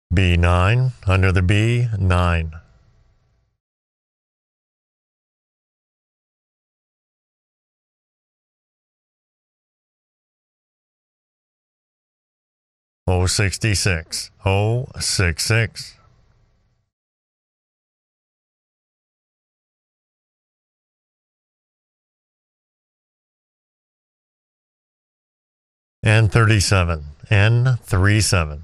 B9, under the B9. O66, O66. N37, N37.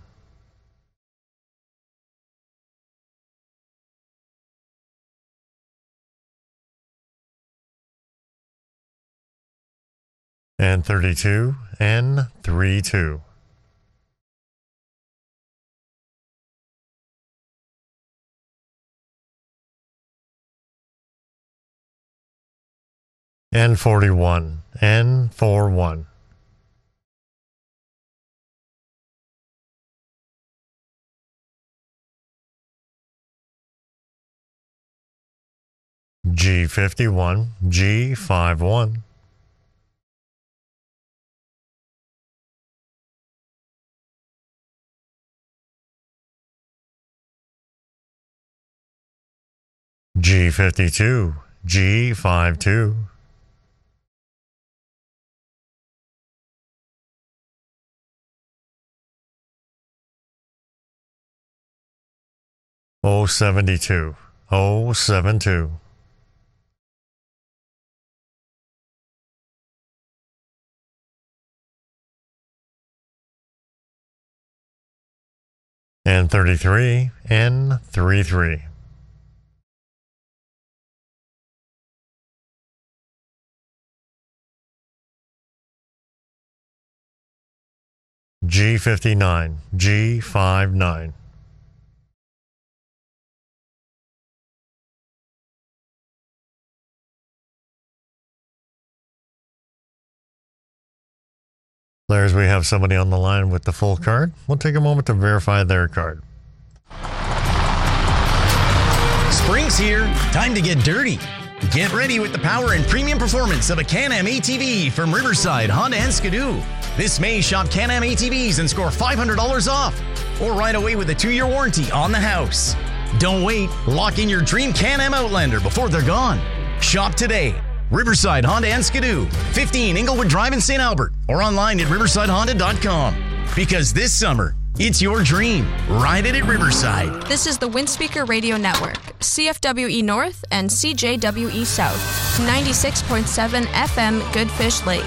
N32, N32. N41, N41. G51, G51. G52, G52. O72, O72. N33, N33. G59, G59. Players, we have somebody on the line with the full card. We'll take a moment to verify their card. Spring's here. Time to get dirty. Get ready with the power and premium performance of a Can-Am ATV from Riverside Honda and Skidoo. This May, shop Can-Am ATVs and score $500 off. Or ride away with a 2-year warranty on the house. Don't wait. Lock in your dream Can-Am Outlander before they're gone. Shop today. Riverside Honda and Skidoo, 15 Inglewood Drive in St. Albert, or online at riversidehonda.com. Because this summer, it's your dream. Ride it at Riverside. This is the Windspeaker Radio Network, CFWE North and CJWE South, 96.7 FM Goodfish Lake,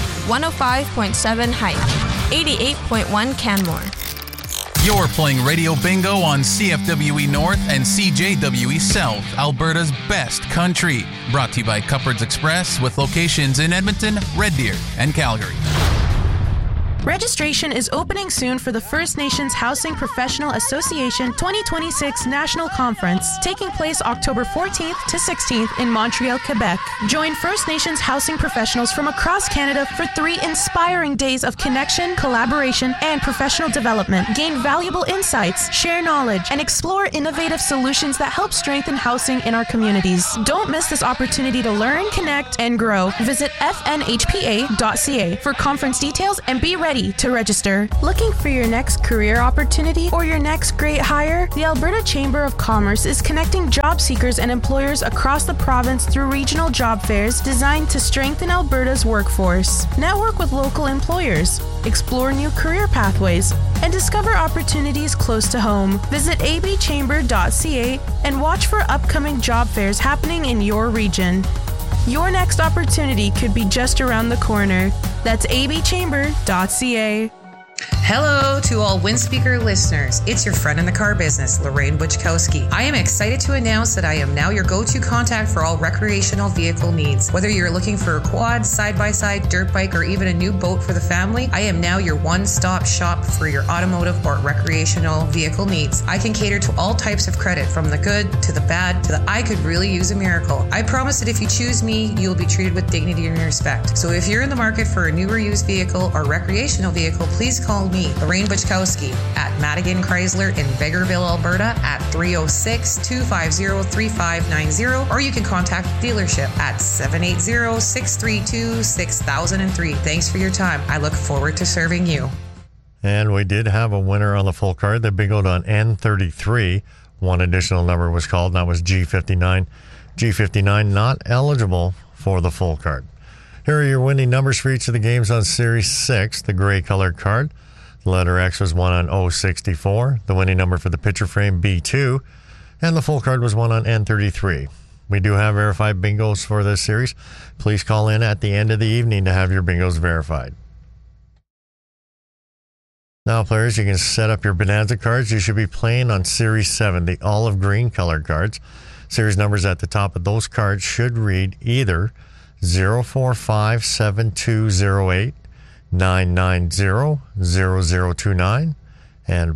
105.7 Hype, 88.1 Canmore. You're playing Radio Bingo on CFWE North and CJWE South, Alberta's best country. Brought to you by Cupboards Express with locations in Edmonton, Red Deer, and Calgary. Registration is opening soon for the First Nations Housing Professional Association 2026 National Conference, taking place October 14th to 16th in Montreal, Quebec. Join First Nations housing professionals from across Canada for 3 inspiring days of connection, collaboration, and professional development. Gain valuable insights, share knowledge, and explore innovative solutions that help strengthen housing in our communities. Don't miss this opportunity to learn, connect, and grow. Visit fnhpa.ca for conference details and be ready to register. Looking for your next career opportunity or your next great hire? The Alberta Chamber of Commerce is connecting job seekers and employers across the province through regional job fairs designed to strengthen Alberta's workforce. Network with local employers, explore new career pathways, and discover opportunities close to home. Visit abchamber.ca and watch for upcoming job fairs happening in your region. Your next opportunity could be just around the corner. That's abchamber.ca. Hello to all Windspeaker listeners. It's your friend in the car business, Lorraine Buchkowski. I am excited to announce that I am now your go-to contact for all recreational vehicle needs. Whether you're looking for a quad, side-by-side, dirt bike, or even a new boat for the family, I am now your one-stop shop for your automotive or recreational vehicle needs. I can cater to all types of credit, from the good to the bad to the I could really use a miracle. I promise that if you choose me, you'll be treated with dignity and respect. So if you're in the market for a new or used vehicle or recreational vehicle, please call me, Lorraine Buchkowski, at Madigan Chrysler in Vegreville, Alberta at 306-250-3590, or you can contact the dealership at 780-632-6003. Thanks for your time. I look forward to serving you. And we did have a winner on the full card that bingoed on N33. One additional number was called, and that was G59. G59 not eligible for the full card. Here are your winning numbers for each of the games on Series 6, the gray colored card. The letter X was won on O64. The winning number for the picture frame, B2. And the full card was won on N33. We do have verified bingos for this series. Please call in at the end of the evening to have your bingos verified. Now, players, you can set up your Bonanza cards. You should be playing on Series 7, the olive green colored cards. Series numbers at the top of those cards should read either 0457208, 9900029, and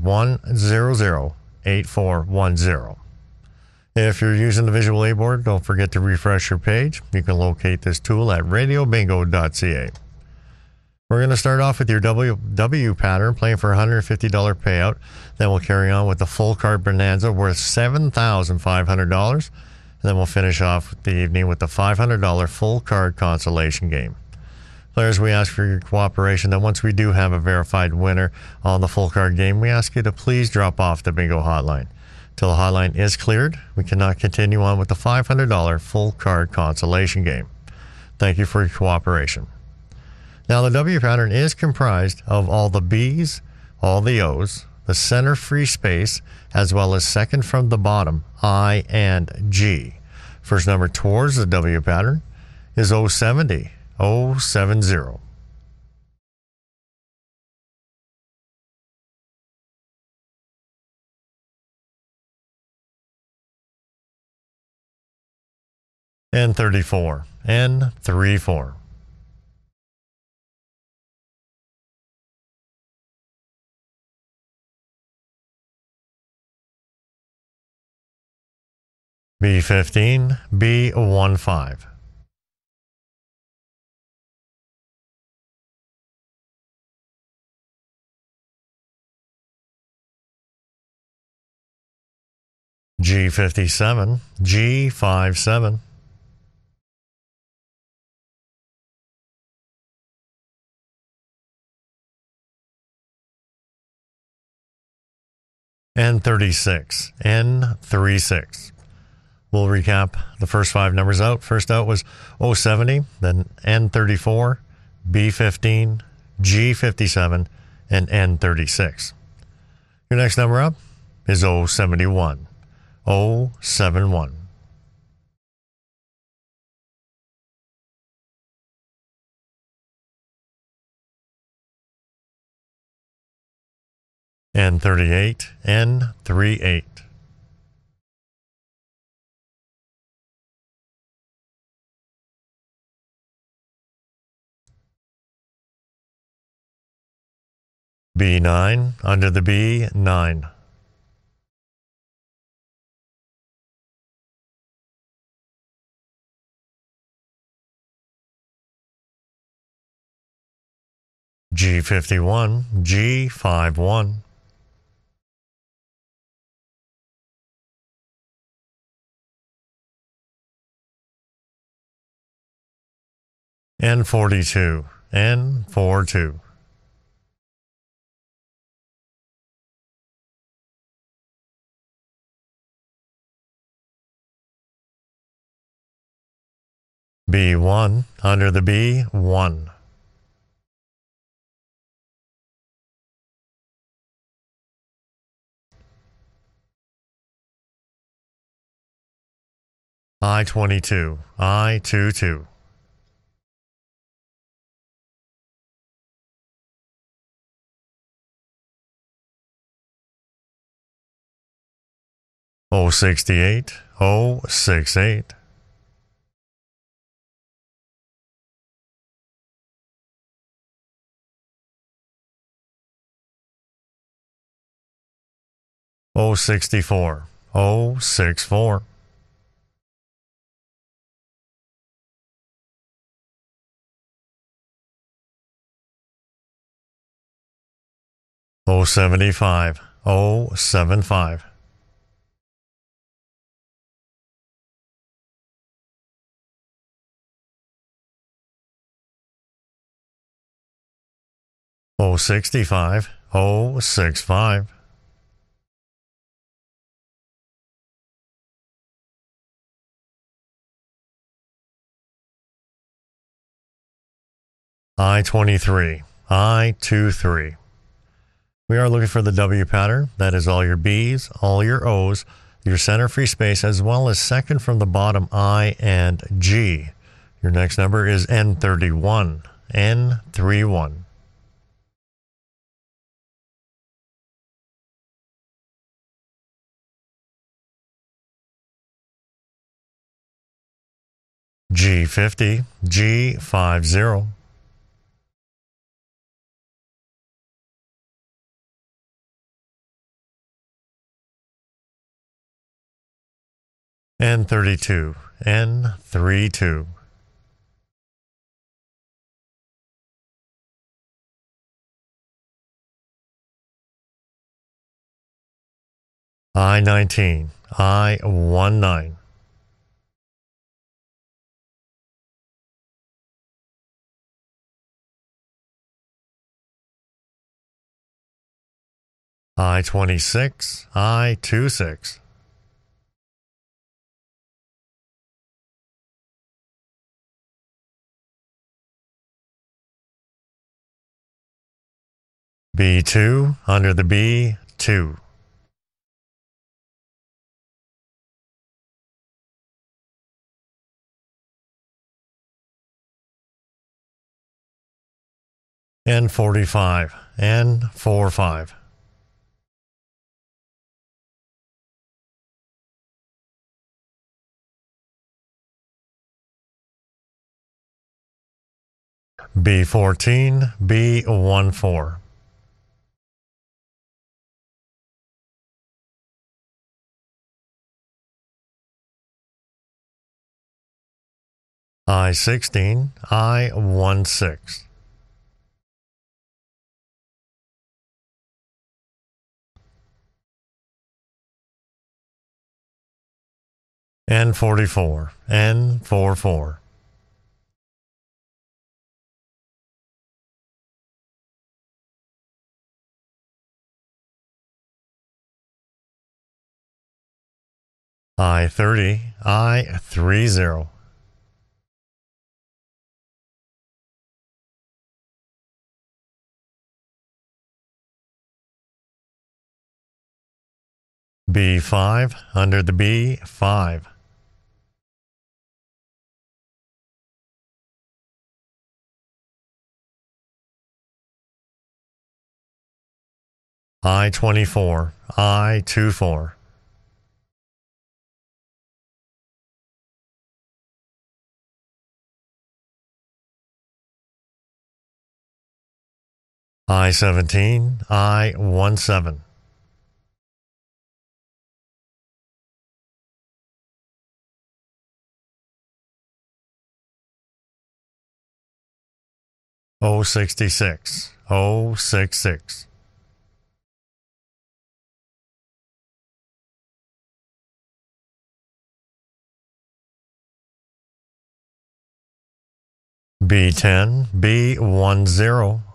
1008410. If you're using the visual A board, don't forget to refresh your page. You can locate this tool at radiobingo.ca. We're going to start off with your W pattern, playing for a $150 payout. Then we'll carry on with the full card Bonanza worth $7,500. And then we'll finish off the evening with the $500 full card consolation game. Players, we ask for your cooperation that once we do have a verified winner on the full card game, we ask you to please drop off the bingo hotline. Till the hotline is cleared, we cannot continue on with the $500 full card consolation game. Thank you for your cooperation. Now, the W pattern is comprised of all the B's, all the O's, the center free space, as well as second from the bottom, I and G. First number towards the W pattern is 070, 070. N34, N34. B15, B15. G57, G57. N36, N36. We'll recap the first five numbers out. First out was 070, then N34, B15, G57, and N36. Your next number up is 071, 071. N38, N38. B9, under the B9. G51, G51. N42, N42. B1, under the B1. I-22, I-22. O68, O68. O64, O64. O75, O75. O65, 065. I-23, I-23. We are looking for the W pattern. That is all your B's, all your O's, your center free space, as well as second from the bottom I and G. Your next number is N31, N31. G50, G50. N32, N32. I-19, I-19. I-26, I-26. B2, under the B2. N45, N45. B14, B14. I-16, I-16. N44, N44. I-30, I-30. B5, under the B5. I-24, I-24. I-17, I-17. O66, O66. B10, B10.